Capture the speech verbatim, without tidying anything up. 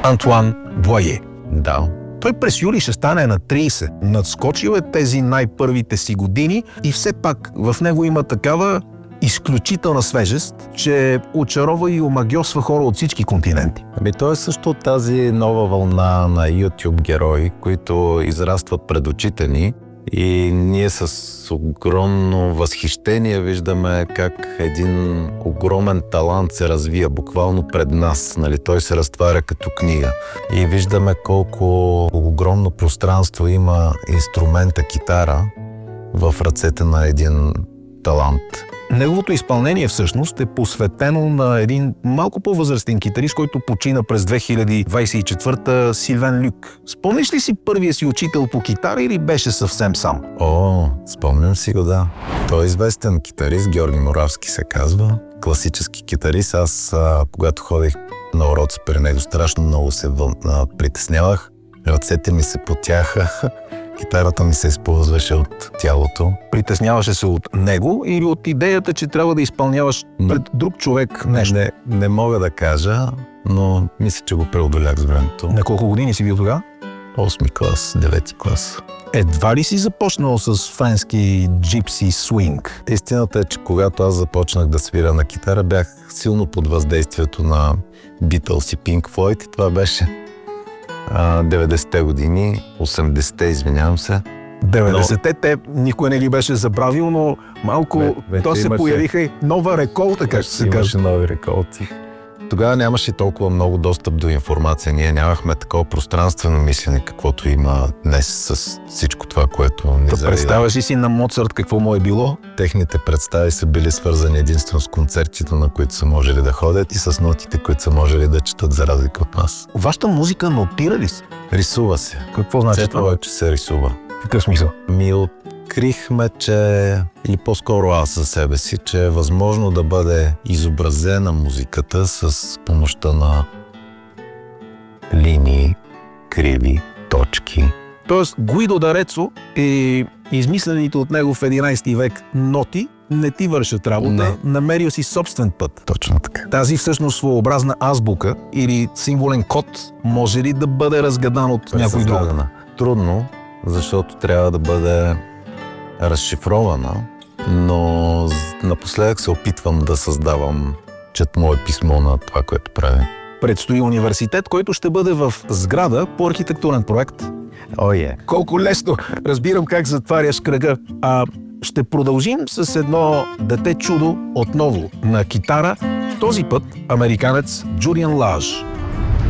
Антуан Боае. Да. Той през юли ще стане на трийсет. Надскочил е тези най-първите си години и все пак в него има такава изключителна свежест, че очарова и омагьосва хора от всички континенти. Ами той е също тази нова вълна на YouTube герои, които израстват пред очите ни и ние с огромно възхищение виждаме как един огромен талант се развия буквално пред нас. Нали? Той се разтваря като книга. И виждаме колко огромно пространство има инструмента китара в ръцете на един талант. Неговото изпълнение всъщност е посветено на един малко по-възрастен китарист, който почина през две хиляди двадесет и четвърта, Силвен Люк. Спомниш ли си първия си учител по китара или беше съвсем сам? О, спомням си го, да. Той е известен китарист, Георги Моравски се казва. Класически китарист. Аз, а, когато ходих на уроци при него, страшно много се въл... а, притеснявах. Ръцете ми се потяха. Китарата ми се използваше от тялото. Притесняваше се от него или от идеята, че трябва да изпълняваш пред друг човек нещо? Не, не мога да кажа, но мисля, че го преодолях с времето. На колко години си бил тогава? Осми клас, девети клас. Едва ли си започнал с френски джипси свинг? Истината е, че когато аз започнах да свиря на китара, бях силно под въздействието на Beatles и Pink Floyd и това беше деветдесетте години, осемдесетте, извинявам се. деветдесетте, те никой не ги беше забравил, но малко Бе, то се имаше... появиха и нова реколта, как ще се каже. Имаше нови реколти. Тогава нямаше толкова много достъп до информация. Ние нямахме такова пространствено мислене, каквото има днес с всичко това, което ни завида. Представяш ли си на Моцарт какво му е било? Техните представи са били свързани единствено с концертите, на които са можели да ходят и с нотите, които са можели да четат, за разлика от нас. Вашата музика нотира ли се? Рисува се. Какво значи Все това? повече се рисува. Какъв смисъл? Ми открихме, че, или по-скоро аз със себе си, че е възможно да бъде изобразена музиката с помощта на линии, криви, точки. Тоест Гуидо Дарецо и измислените от него в единадесети век ноти не ти вършат работа, не. Намерил си собствен път. Точно така. Тази всъщност своеобразна азбука или символен код може ли да бъде разгадан от някой друг? Трудно, защото трябва да бъде разшифрована, но напоследък се опитвам да създавам четмо писмо на това, което правя. Предстои университет, който ще бъде в сграда по архитектурен проект. О, е. Колко лесно! Разбирам как затваряш кръга. А ще продължим с едно дете чудо отново на китара. Този път американец Джулиан Лаж.